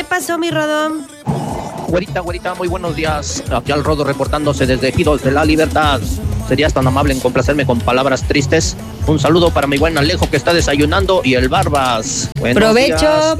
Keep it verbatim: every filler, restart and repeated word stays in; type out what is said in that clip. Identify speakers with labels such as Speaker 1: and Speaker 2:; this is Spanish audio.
Speaker 1: ¿Qué pasó, mi Rodón?
Speaker 2: Güerita, güerita, muy buenos días. Aquí al Rodo reportándose desde Ejidos de la Libertad. ¿Serías tan amable en complacerme con palabras tristes? Un saludo para mi buen Alejo que está desayunando y el Barbas. Buenos
Speaker 1: Provecho,
Speaker 2: días.